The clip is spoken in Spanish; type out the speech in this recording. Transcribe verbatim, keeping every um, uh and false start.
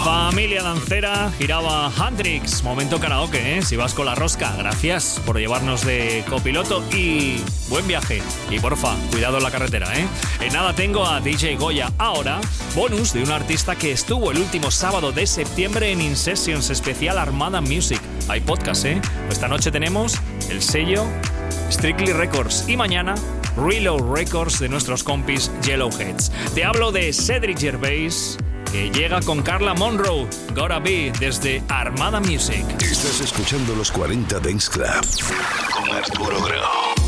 Familia dancera, giraba Handrix, momento karaoke, ¿eh? Si vas con la rosca, gracias por llevarnos de copiloto y buen viaje. Y porfa, cuidado en la carretera, ¿eh? En nada tengo a D J Goya. Ahora, bonus de un artista que estuvo el último sábado de septiembre en In Sessions especial Armada Music. Hay podcast, ¿eh? Esta noche tenemos el sello Strictly Records y mañana Reload Records de nuestros compis Yellowheads. Te hablo de Cedric Gervais, que llega con Carla Monroe, Gotta Be, desde Armada Music. Estás escuchando los cuarenta Dance Club con Arturo Grau.